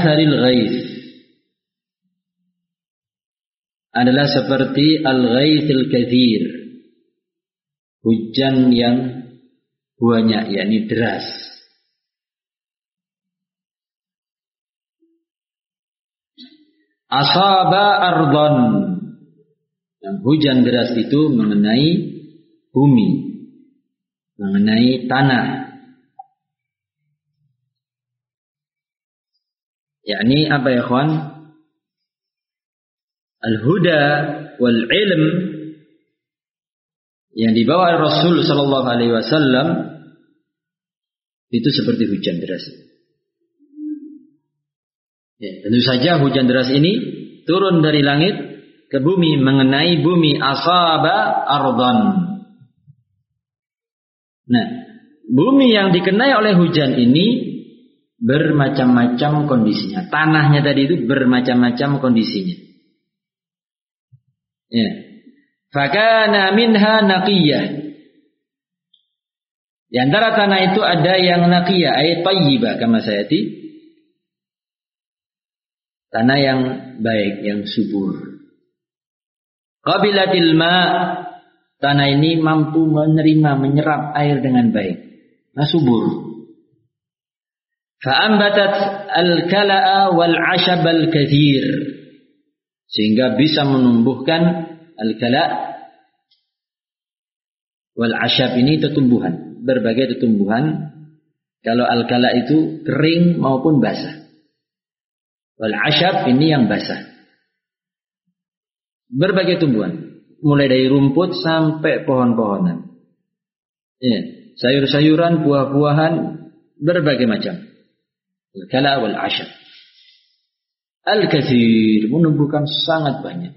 Saril ghaith adalah seperti al-ghaithil katsir, hujan yang banyak, yakni deras. Asaba ardon, yang hujan deras itu mengenai bumi, mengenai tanah. Yakni apa ya kawan? Al-huda wal ilm yang dibawa oleh Rasul sallallahu alaihi wasallam itu seperti hujan deras. Ya, tentu saja hujan deras ini turun dari langit ke bumi, mengenai bumi. Asaba ardhan. Nah, bumi yang dikenai oleh hujan ini bermacam-macam kondisinya. Tanahnya tadi itu bermacam-macam kondisinya. Ya. Fakana minha naqiyah. Di antara tanah itu ada yang naqiyah, ay tayyibah kama sayati. Tanah yang baik, yang subur. Qabilatil ma, tanah ini mampu menerima, menyerap air dengan baik. Nah, subur. Fa'ambatat al-kala'a wal-'ashab al-kathir. Sehingga bisa menumbuhkan al-kala' wal-'ashab ini tumbuhan, berbagai tumbuhan. Kalau al-kala' itu kering maupun basah. Wal-'ashab ini yang basah. Berbagai tumbuhan, mulai dari rumput sampai pohon-pohonan. Ya, sayur-sayuran, buah-buahan, berbagai macam. Al-kala' wal-'ashab. Al-kathir, menumbuhkan sangat banyak.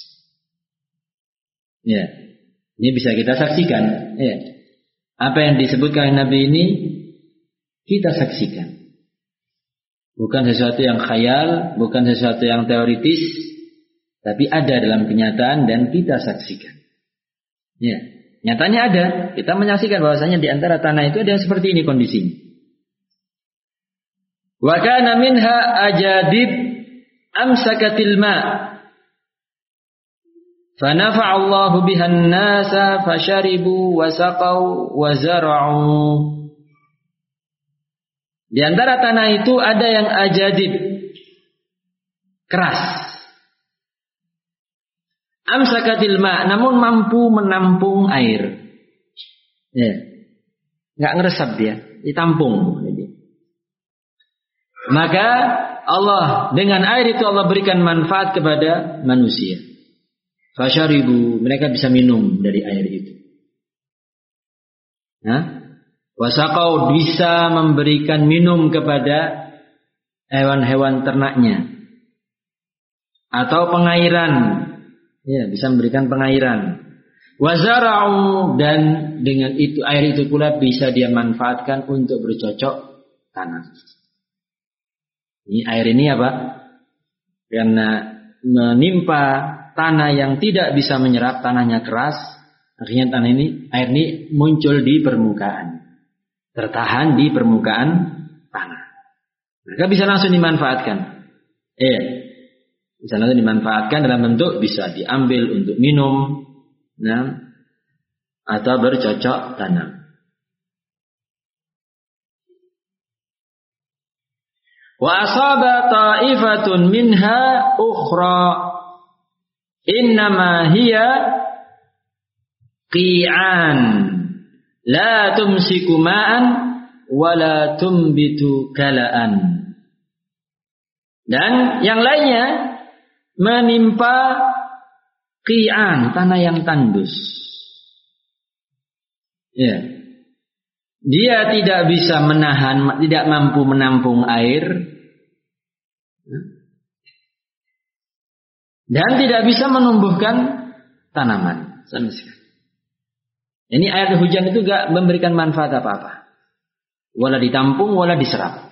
Ya, ini bisa kita saksikan. Ya, apa yang disebutkan Nabi ini kita saksikan. Bukan sesuatu yang khayal, bukan sesuatu yang teoritis, tapi ada dalam kenyataan dan kita saksikan. Ya, nyatanya ada. Kita menyaksikan bahwasanya di antara tanah itu ada yang seperti ini kondisinya. Wa kana minha ajadib amsakatil ma. Fa nafa'a Allahu bihan nasa fasharibu wa saqaw wa zara'u. Di antara tanah itu ada yang ajadib, keras. Amsakatil ma, namun mampu menampung air. Ya. Enggak ngeresap dia, ditampung. Maka Allah, dengan air itu Allah berikan manfaat kepada manusia. Fasyaribu, mereka bisa minum dari air itu. Nah, wasaqau, bisa memberikan minum kepada hewan-hewan ternaknya. Atau pengairan. Ya, bisa memberikan pengairan. Wazara'u, dan dengan itu air itu pula bisa dia manfaatkan untuk bercocok tanam. Ini air ini apa? Karena menimpa tanah yang tidak bisa menyerap, tanahnya keras, akhirnya tanah ini, air ini muncul di permukaan. Tertahan di permukaan tanah. Maka bisa langsung dimanfaatkan. Bisa langsung dimanfaatkan dalam bentuk bisa diambil untuk minum, nah, atau bercocok tanam. Wa asaba ta'ifatun minha ukhra innama hiya qi'an la tumsiku ma'an wa la tumbitu kala'an. Dan yang lainnya menimpa qi'an, tanah yang tandus. Ya. Dia tidak bisa menahan, tidak mampu menampung air, dan tidak bisa menumbuhkan tanaman sama sekali. Ini air hujan itu gak memberikan manfaat apa-apa. Wala ditampung, wala diserap.